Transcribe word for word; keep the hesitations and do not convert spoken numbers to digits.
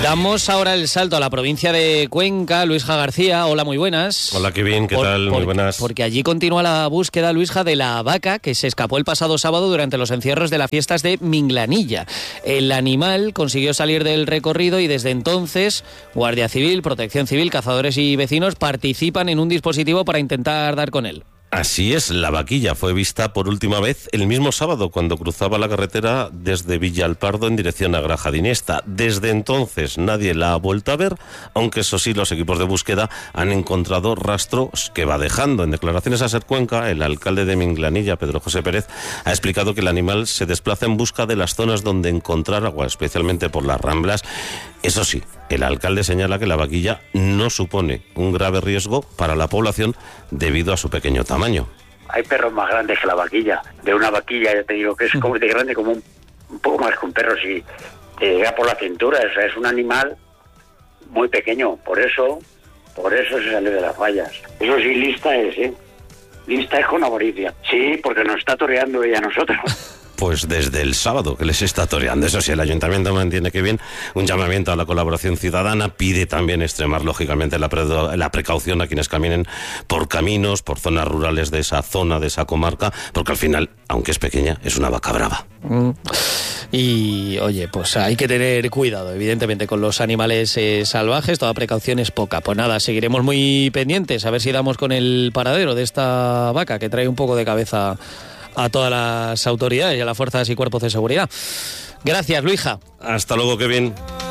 Damos ahora el salto a la provincia de Cuenca. Luisja García, hola, muy buenas. Hola, qué bien, ¿qué por, tal? Por, muy buenas. Porque allí continúa la búsqueda, Luisja, de la vaca que se escapó el pasado sábado durante los encierros de las fiestas de Minglanilla. El animal consiguió salir del recorrido y desde entonces Guardia Civil, Protección Civil, cazadores y vecinos participan en un dispositivo para intentar dar con él. Así es, la vaquilla fue vista por última vez el mismo sábado cuando cruzaba la carretera desde Villalpardo en dirección a Graja de Iniesta. Desde entonces nadie la ha vuelto a ver, aunque eso sí, los equipos de búsqueda han encontrado rastros que va dejando. En declaraciones a Ser Cuenca, el alcalde de Minglanilla, Pedro José Pérez, ha explicado que el animal se desplaza en busca de las zonas donde encontrar agua, especialmente por las Ramblas. Eso sí, el alcalde señala que la vaquilla no supone un grave riesgo para la población debido a su pequeño tamaño. Hay perros más grandes que la vaquilla. De una vaquilla, ya te digo que es como de grande, como un, un poco más que un perro, si te llega por la cintura. O sea, es un animal muy pequeño, por eso, por eso se sale de las vallas. Eso sí, lista es, ¿eh? Lista es con avaricia. Sí, porque nos está toreando ella a nosotros. Pues desde el sábado que les está toreando. Eso sí, el ayuntamiento mantiene que bien un llamamiento a la colaboración ciudadana, pide también extremar lógicamente la, pre la precaución a quienes caminen por caminos, por zonas rurales de esa zona, de esa comarca, porque al final, aunque es pequeña, es una vaca brava. Mm. Y oye, pues hay que tener cuidado, evidentemente, con los animales eh, salvajes, toda precaución es poca. Pues nada, seguiremos muy pendientes, a ver si damos con el paradero de esta vaca que trae un poco de cabeza a todas las autoridades y a las fuerzas y cuerpos de seguridad. Gracias, Luisja. Hasta luego, Kevin.